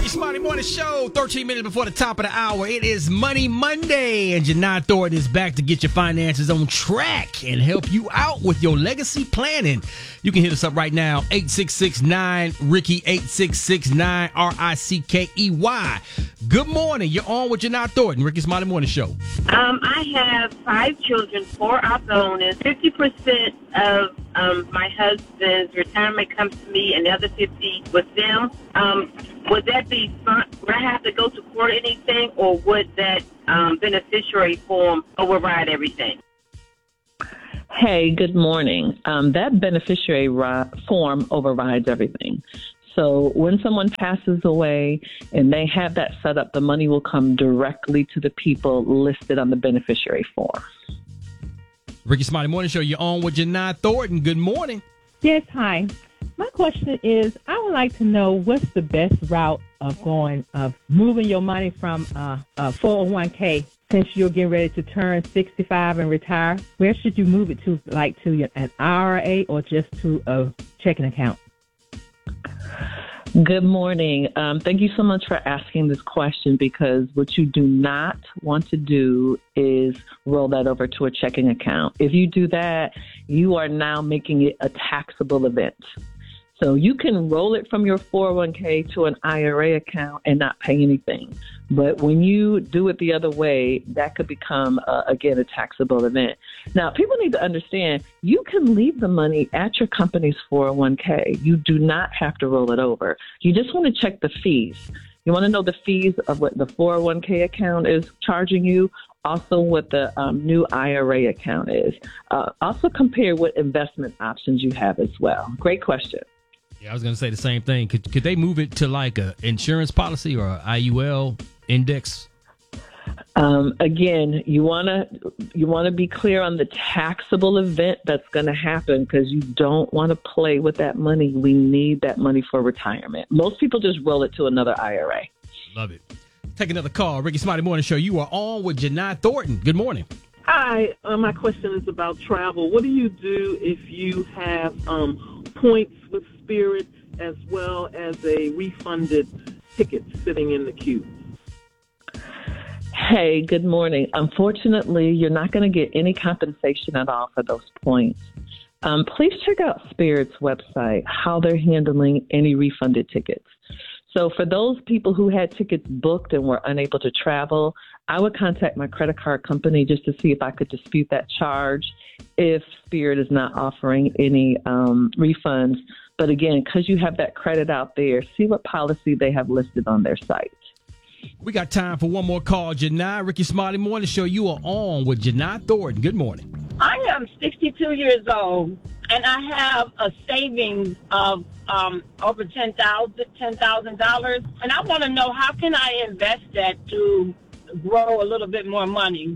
Ricky Smiley Morning Show, 13 minutes before the top of the hour. It is Money Monday, and Janai Thornton is back to get your finances on track and help you out with your legacy planning. You can hit us up right now, 866-9-RICKY, 866-9-RICKEY. Good morning. You're on with Janai Thornton, Ricky Smiley Morning Show. I have 5 children, 4 are bonus. 50% of my husband's retirement comes to me, and the other 50 with them. Would that be fun? Would I have to go to court or anything, or would that beneficiary form override everything? Hey, good morning. That beneficiary form overrides everything. So when someone passes away and they have that set up, the money will come directly to the people listed on the beneficiary form. Ricky Smiley Morning Show, you're on with Janai Thornton. Good morning. Yes, hi. My question is, I would like to know what's the best route of moving your money from a 401k since you're getting ready to turn 65 and retire. Where should you move it to, like to an IRA or just to a checking account? Good morning. Thank you so much for asking this question, because what you do not want to do is roll that over to a checking account. If you do that, you are now making it a taxable event. So you can roll it from your 401k to an IRA account and not pay anything. But when you do it the other way, that could become, again, a taxable event. Now, people need to understand, you can leave the money at your company's 401k. You do not have to roll it over. You just want to check the fees. You want to know the fees of what the 401k account is charging you, also what the new IRA account is. Also compare what investment options you have as well. Great question. Yeah, I was going to say the same thing. Could they move it to like a insurance policy or a IUL index? Again, you want to be clear on the taxable event that's going to happen, because you don't want to play with that money. We need that money for retirement. Most people just roll it to another IRA. Love it. Take another call. Ricky Smiley Morning Show. You are on with Janai Thornton. Good morning. Hi. My question is about travel. What do you do if you have points with Spirit as well as a refunded ticket sitting in the queue? Hey, good morning. Unfortunately, you're not going to get any compensation at all for those points. Please check out Spirit's website, how they're handling any refunded tickets. So for those people who had tickets booked and were unable to travel, I would contact my credit card company just to see if I could dispute that charge if Spirit is not offering any refunds. But again, because you have that credit out there, see what policy they have listed on their site. We got time for one more call, Janai. Ricky Smiley Morning Show. You are on with Janai Thornton. Good morning. I am 62 years old, and I have a savings of over $10,000, and I want to know, how can I invest that to grow a little bit more money?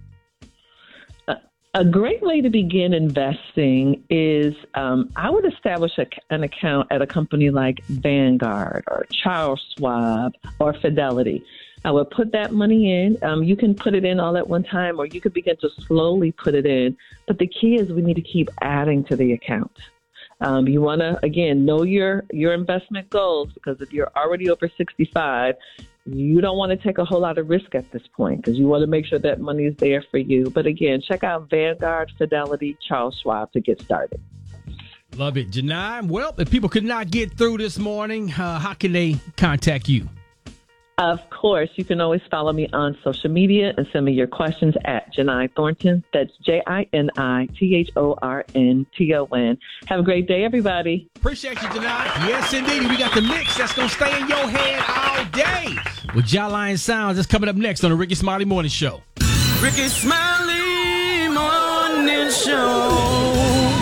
A great way to begin investing is I would establish an account at a company like Vanguard or Charles Schwab or Fidelity. I would put that money in. You can put it in all at one time, or you could begin to slowly put it in. But the key is we need to keep adding to the account. You want to, again, know your investment goals, because if you're already over 65, you don't want to take a whole lot of risk at this point, because you want to make sure that money is there for you. But again, check out Vanguard, Fidelity, Charles Schwab to get started. Love it. Janai, well, if people could not get through this morning, how can they contact you? Of course, you can always follow me on social media and send me your questions at Janai Thornton. That's JINITHORNTON. Have a great day, everybody. Appreciate you, Janai. Yes, indeed. We got the mix that's going to stay in your head all day. With Jawline Sounds, that's coming up next on the Ricky Smiley Morning Show. Ricky Smiley Morning Show.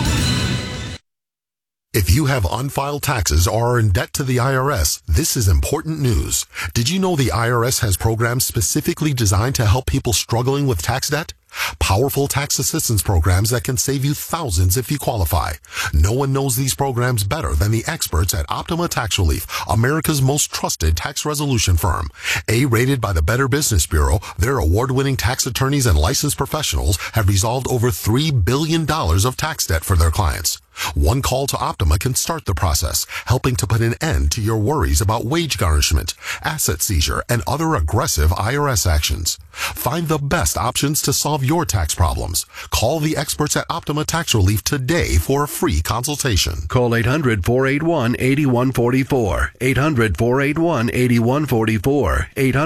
If you have unfiled taxes or are in debt to the IRS, this is important news. Did you know the IRS has programs specifically designed to help people struggling with tax debt? Powerful tax assistance programs that can save you thousands if you qualify. No one knows these programs better than the experts at Optima Tax Relief, America's most trusted tax resolution firm. A-rated by the Better Business Bureau, their award-winning tax attorneys and licensed professionals have resolved over $3 billion of tax debt for their clients. One call to Optima can start the process, helping to put an end to your worries about wage garnishment, asset seizure, and other aggressive IRS actions. Find the best options to solve your tax problems. Call the experts at Optima Tax Relief today for a free consultation. Call 800-481-8144. 800-481-8144.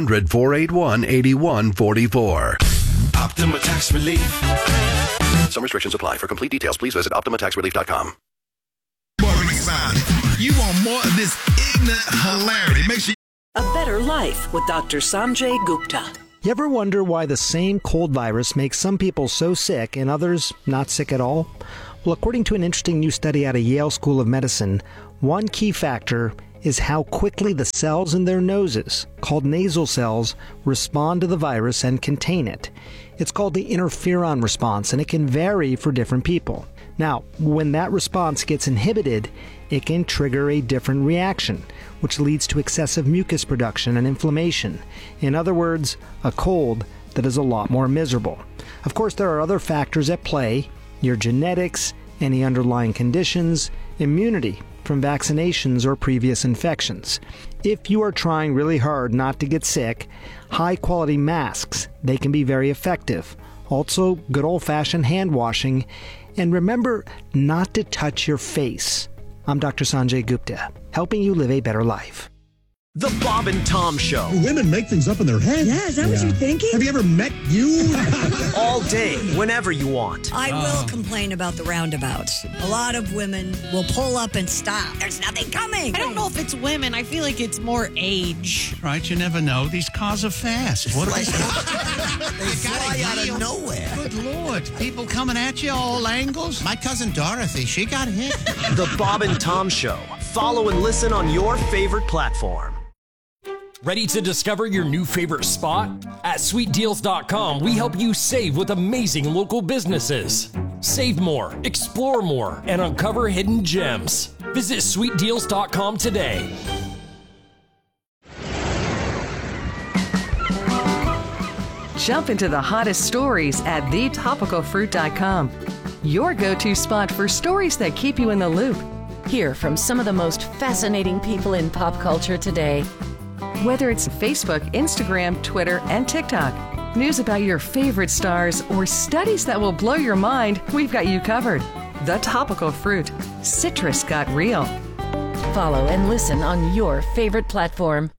800-481-8144. Optima Tax Relief. Some restrictions apply. For complete details, please visit OptimaTaxRelief.com. You want more of this ignorant hilarity? Make sure. A Better Life with Dr. Sanjay Gupta. You ever wonder why the same cold virus makes some people so sick and others not sick at all? Well, according to an interesting new study out of Yale School of Medicine, one key factor is how quickly the cells in their noses, called nasal cells, respond to the virus and contain it. It's called the interferon response, and it can vary for different people. Now, when that response gets inhibited, it can trigger a different reaction, which leads to excessive mucus production and inflammation. In other words, a cold that is a lot more miserable. Of course, there are other factors at play: your genetics, any underlying conditions, immunity from vaccinations or previous infections. If you are trying really hard not to get sick, high-quality masks, they can be very effective. Also, good old-fashioned hand washing. And remember not to touch your face. I'm Dr. Sanjay Gupta, helping you live a better life. The Bob and Tom Show. Women make things up in their head. Yeah, is that what you're thinking? Have you ever met you? All day, whenever you want. I will complain about the roundabouts. A lot of women will pull up and stop. There's nothing coming. I don't know if it's women. I feel like it's more age. Right, you never know. These cars are fast. What are they? They fly out of nowhere. Good Lord. People coming at you all angles. My cousin Dorothy, she got hit. The Bob and Tom Show. Follow and listen on your favorite platform. Ready to discover your new favorite spot? At SweetDeals.com, we help you save with amazing local businesses. Save more, explore more, and uncover hidden gems. Visit SweetDeals.com today. Jump into the hottest stories at TheTopicalFruit.com. Your go-to spot for stories that keep you in the loop. Hear from some of the most fascinating people in pop culture today. Whether it's Facebook, Instagram, Twitter, and TikTok, news about your favorite stars, or studies that will blow your mind, we've got you covered. The Topical Fruit. Citrus got real. Follow and listen on your favorite platform.